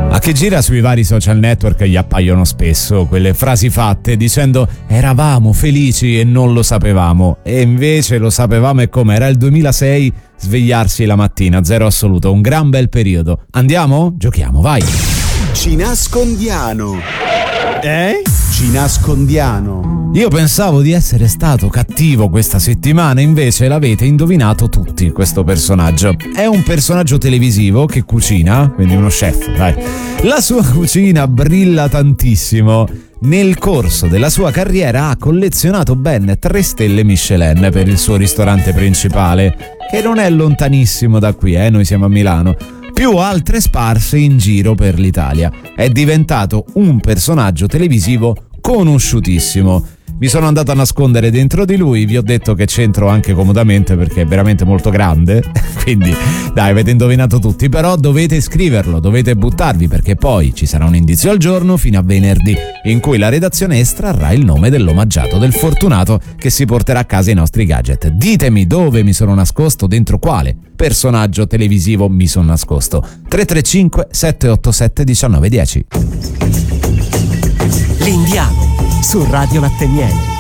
A chi gira sui vari social network gli appaiono spesso quelle frasi fatte dicendo eravamo felici e non lo sapevamo, e invece lo sapevamo. E come era il 2006, svegliarsi la mattina, zero assoluto, un gran bel periodo. Andiamo? Giochiamo, vai! Ci nascondiamo. Eh? Ci nascondiamo. Io pensavo di essere stato cattivo questa settimana, invece l'avete indovinato tutti questo personaggio. È un personaggio televisivo che cucina, quindi uno chef, dai. La sua cucina brilla tantissimo. Nel corso della sua carriera ha collezionato ben 3 stelle Michelin per il suo ristorante principale, che non è lontanissimo da qui, noi siamo a Milano, più altre sparse in giro per l'Italia. È diventato un personaggio televisivo conosciutissimo. Mi sono andato a nascondere dentro di lui, vi ho detto che c'entro anche comodamente perché è veramente molto grande, quindi dai, avete indovinato tutti, però dovete scriverlo, dovete buttarvi, perché poi ci sarà un indizio al giorno fino a venerdì in cui la redazione estrarrà il nome dell'omaggiato, del fortunato che si porterà a casa i nostri gadget. Ditemi dove mi sono nascosto, dentro quale personaggio televisivo mi sono nascosto. 335 787 1910. L'Indiano su Radio Latte Miele.